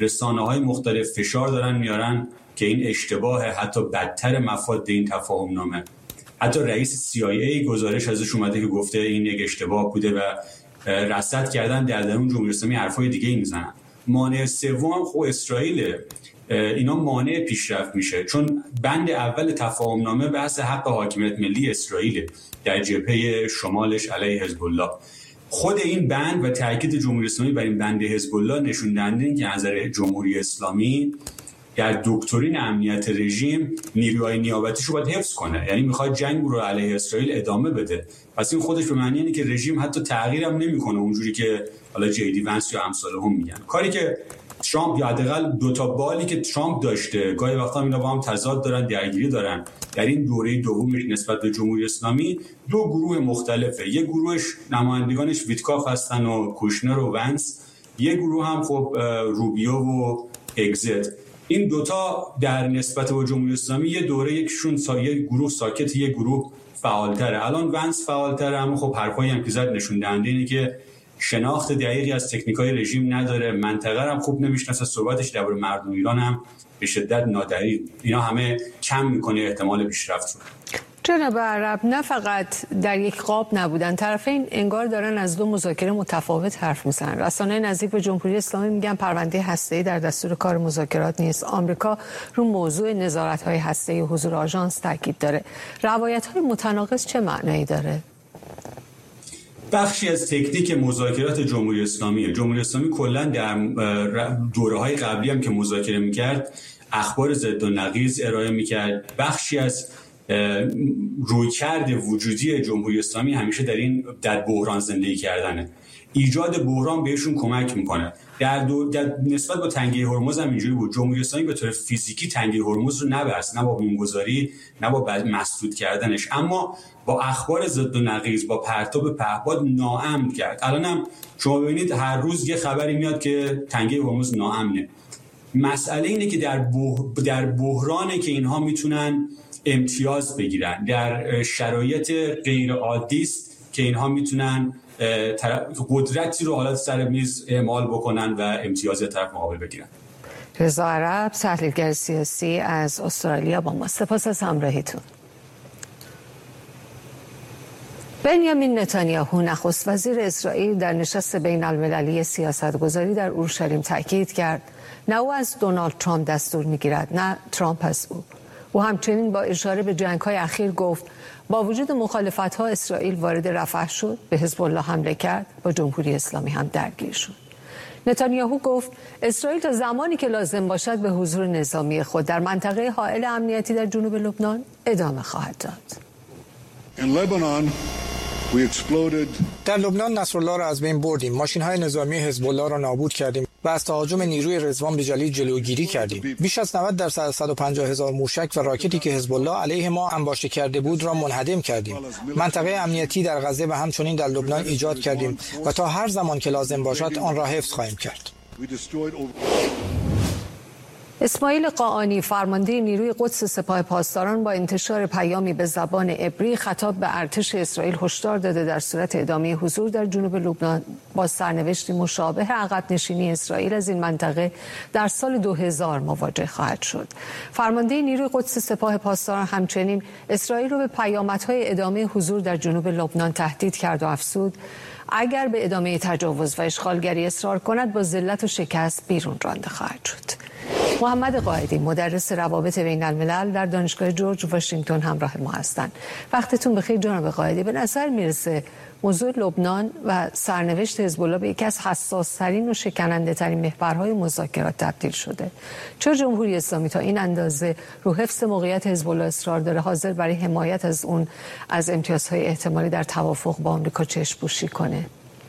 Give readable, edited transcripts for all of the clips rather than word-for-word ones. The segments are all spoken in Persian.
رسانه‌های مختلف فشار دارن میارن که این اشتباه، حتی بدتر مفاد این تفاهم نامه. حتی رئیس CIA گزارش ازش اومده که گفته این یک اشتباه بوده و رصد کردن در درون جمهوری اسلامی حرفای دیگه میزنن. مانع سوم خب اسرائیل. اینا مانع پیشرفت میشه، چون بند اول تفاهم نامه بحث حق حاکمیت ملی اسرائیل در جبهه شمالش علیه حزب الله. خود این بند و تاکید جمهوری اسلامی بر این بند حزب الله نشون دهنده که نظر جمهوری اسلامی در دکترین امنیت رژیم نیروهای نیابتیش رو باید حفظ کنه، یعنی میخواد جنگ رو علیه اسرائیل ادامه بده. پس این خودش به معنی اینه که رژیم حتی تغییر هم نمیکنه اونجوری که حالا جی دی ونس یا امثال هم میگن. کاری که ترامپ یا حداقل دو تا بالی که ترامپ داشته، گاهی وقتا اینا با هم تضاد دارن، درگیری دارن. در این دوره دومش نسبت به جمهوری اسلامی دو گروه مختلفه. یک گروهش نمایندگانش ویتکاف هستن و کوشنر و ونس، یک گروه هم خب روبیو و اگزیت. این دوتا در نسبت به جمهوری اسلامی یه دوره یکشون یک گروه ساکت، یک گروه فعالتره. الان ونس فعالتره، اما خب حرفایی هم که زد نشون دهنده اینه که شناخت دقیقی از تکنیکای رژیم نداره، منطقه هم خوب نمیشناسه، صحبتش درباره مردم ایران هم به شدت نادقیق. اینا همه کم میکنه احتمال پیشرفت رو. جناب عرب، نه فقط در یک قاب نبودن، طرفین انگار دارن از دو مذاکره متفاوت حرف میزنن. رسانه‌های نزدیک به جمهوری اسلامی میگن پرونده هسته‌ای در دستور کار مذاکرات نیست. آمریکا رو موضوع نظارت‌های هسته‌ای و حضور آژانس تاکید داره. روایت‌های متناقض چه معنایی داره؟ بخشی از تکنیک مذاکرات جمهوری اسلامی کلا در دوره‌های قبلی هم که مذاکره می‌کرد اخبار ضد و نقیض ارائه می‌کرد. بخشی از رویکرد وجودی جمهوری اسلامی همیشه در بحران زندگی کردنه. ایجاد بحران بهشون کمک میکنه. در نسبت با تنگه هرمز هم اینجوری بود. جمهوری اسلامی به طور فیزیکی تنگه هرمز رو نبست، نه با بمبگذاری نه با مسدود کردنش، اما با اخبار ضد و نقیض، با پرتاب پهپاد ناامن کرد. الان هم شما ببینید هر روز یه خبری میاد که تنگه هرمز ناامنه. مسئله اینه که در بحرانه که اینها میتونن امتیاز بگیرن، در شرایط غیر عادی است که اینها میتونن قدرتی رو حالت سر میز اعمال بکنن و امتیاز طرف مقابل بگیرن. رضا عرب، تحلیلگر سیاسی از استرالیا با ما. سپاس از همراهیتون. بنیامین نتانیاهو نخست وزیر اسرائیل در نشست بین المللی سیاستگذاری در اورشلیم تاکید کرد نه او از دونالد ترامپ دستور میگیرد نه ترامپ از او. او همچنین با اشاره به جنگ‌های اخیر گفت با وجود مخالفت‌ها اسرائیل وارد رفح شد، به حزب الله حمله کرد، با جمهوری اسلامی هم درگیر شد. نتانیاهو گفت اسرائیل تا زمانی که لازم باشد به حضور نظامی خود در منطقه حائل امنیتی در جنوب لبنان ادامه خواهد داد. در لبنان نصرالله را از بین بردیم، ماشین‌های نظامی حزب الله را نابود کردیم و از تهاجم نیروی رضوان بجلی جلوگیری کردیم. بیش از 90% از 150,000 موشک و راکتی که حزب الله علیه ما انباشته کرده بود را منهدم کردیم. منطقه امنیتی در غزه و همچنین در لبنان ایجاد کردیم و تا هر زمان که لازم باشد آن را حفظ خواهیم کرد. اسماعیل قاآنی، فرمانده نیروی قدس سپاه پاسداران، با انتشار پیامی به زبان عبری خطاب به ارتش اسرائیل هشدار داده در صورت ادامه حضور در جنوب لبنان با سرنوشتی مشابه عقب نشینی اسرائیل از این منطقه در سال 2000 مواجه خواهد شد. فرمانده نیروی قدس سپاه پاسداران همچنین اسرائیل رو به پیامدهای ادامه حضور در جنوب لبنان تهدید کرد و افزود اگر به ادامه تجاوز و اشغالگری اصرار کند با ذلت و شکست بیرون رانده خواهد شد. محمد قائدی، مدرس روابط بین الملل در دانشگاه جورج واشنگتن همراه ما هستند. وقتتون بخیر جناب قائدی. به نظر میرسه موضوع لبنان و سرنوشت حزب الله به یکی از حساس‌ترین و شکننده‌ترین محورهای مذاکرات تبدیل شده. چرا جمهوری اسلامی تا این اندازه رو حفظ موقعیت حزب الله اصرار داره، حاضر برای حمایت از اون از امتیازهای احتمالی در توافق با آمریکا چشم‌پوشی کنه؟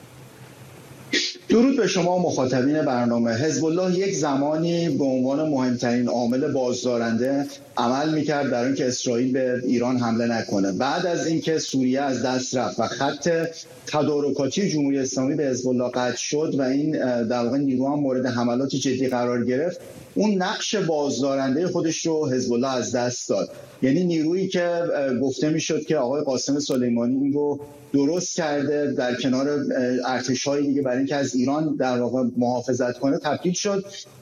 درود به شما مخاطبین برنامه. حزب الله یک زمانی به عنوان مهمترین عامل بازدارنده عمل میکرد برای اینکه اسرائیل به ایران حمله نکنه. بعد از اینکه سوریه از دست رفت و خط تدارکاتی جمهوری اسلامی به حزب الله قطع شد و این در واقع نیرو هم مورد حملات جدی قرار گرفت، اون نقش بازدارنده خودش رو حزب الله از دست داد. یعنی نیرویی که گفته میشد که آقای قاسم سلیمانی این رو درست کرده در کنار ارتش‌های دیگه برای اینکه از ایران در واقع محافظت کنه، تبدیل شد